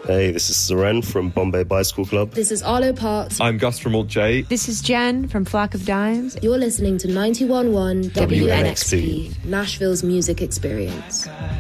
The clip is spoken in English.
Hey, this is Seren from Bombay Bicycle Club. This is Arlo Parks. I'm Gus from Alt J. This is Jen from Flock of Dimes. You're listening to 91.1 WNXT, Nashville's music experience.